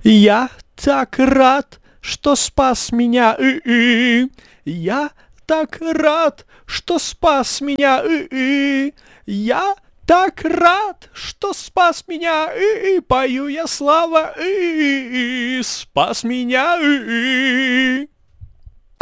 Я так рад, что спас меня. Я так рад, что спас меня. Я так рад, что спас меня. Пою я слава. Спас меня.